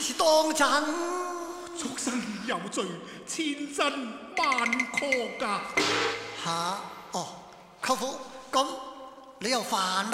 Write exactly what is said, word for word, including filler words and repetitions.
是當真？ 畜生有罪，千真萬確噶。 吓？哦，舅父，咁你又犯